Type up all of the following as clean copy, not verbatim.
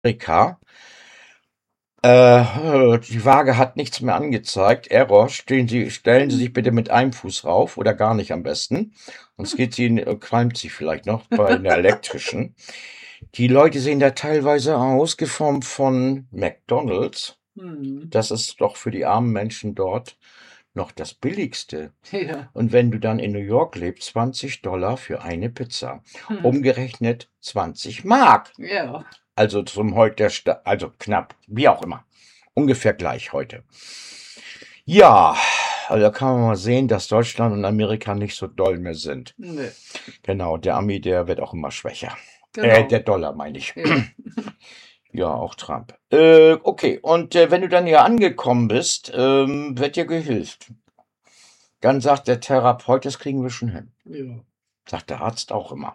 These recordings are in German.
Amerika. Die Waage hat nichts mehr angezeigt. Error. Stellen Sie sich bitte mit einem Fuß rauf oder gar nicht am besten. Sonst qualmt sie vielleicht noch bei einer elektrischen. Die Leute sehen da teilweise aus, geformt von McDonald's. Das ist doch für die armen Menschen dort noch das Billigste. Ja. Und wenn du dann in New York lebst, $20 für eine Pizza. Umgerechnet 20 Mark. Ja. Also zum heute, also knapp, wie auch immer. Ungefähr gleich heute. Ja, also da kann man mal sehen, dass Deutschland und Amerika nicht so doll mehr sind. Nee. Genau, der Ami, der wird auch immer schwächer. Genau. Der Dollar, meine ich. Ja. Ja, auch Trump. Okay, und wenn du dann hier angekommen bist, wird dir gehilft. Dann sagt der Therapeut, das kriegen wir schon hin. Ja. Sagt der Arzt auch immer.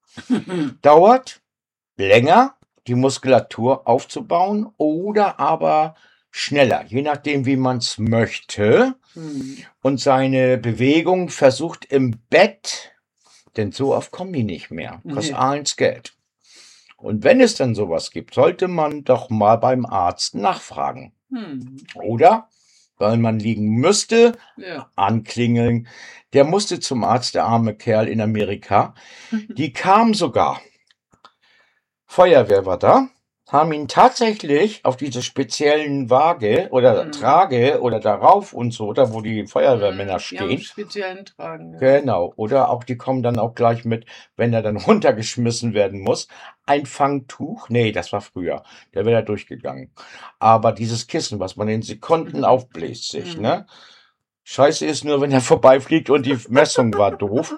Dauert länger, die Muskulatur aufzubauen oder aber schneller, je nachdem, wie man es möchte. Und seine Bewegung versucht im Bett, denn so oft kommen die nicht mehr. Kostet alles Geld. Und wenn es dann sowas gibt, sollte man doch mal beim Arzt nachfragen. Oder, weil man liegen müsste, Ja. anklingeln. Der musste zum Arzt, der arme Kerl in Amerika. Die kam sogar. Feuerwehr war da, haben ihn tatsächlich auf diese speziellen Waage oder Trage oder darauf und so, da wo die Feuerwehrmänner Ja, stehen. speziellen Tragen. Ja. Genau. Oder auch, die kommen dann auch gleich mit, wenn er dann runtergeschmissen werden muss, ein Fangtuch. Nee, das war früher. Der wäre da durchgegangen. Aber dieses Kissen, was man in Sekunden aufbläst sich, ne? Scheiße ist nur, wenn er vorbeifliegt und die Messung war doof.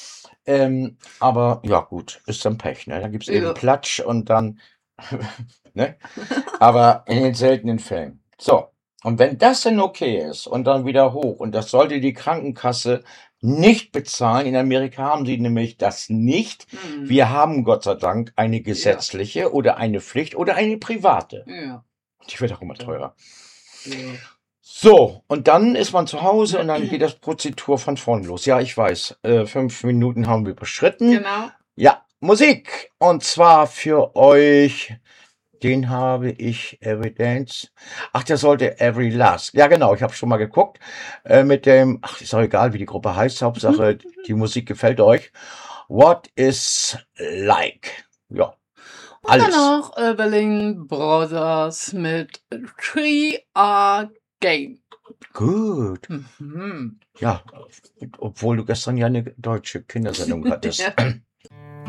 Aber ja gut, ist dann Pech, ne? Da gibt's eben Ja. Platsch und dann, ne? Aber in den seltenen Fällen. So, und wenn das dann okay ist und dann wieder hoch, und das sollte die Krankenkasse nicht bezahlen, in Amerika haben sie nämlich das nicht. Wir haben Gott sei Dank eine gesetzliche oder eine Pflicht oder eine private. Ja. Die wird auch immer teurer. Ja. So, und dann ist man zu Hause und dann geht das Prozedur von vorn los. Ja, ich weiß, 5 Minuten haben wir überschritten. Genau. Ja, Musik. Und zwar für euch, den habe ich, Evidence. Ach, der sollte Every Last. Ja, genau, ich habe schon mal geguckt. Mit dem, ach, ist auch egal, wie die Gruppe heißt. Hauptsache, die Musik gefällt euch. What is like? Ja, Und alles. dann noch Berlin Brothers mit 3R Game. Gut. Mhm. Ja, obwohl du gestern ja eine deutsche Kindersendung hattest. Ja.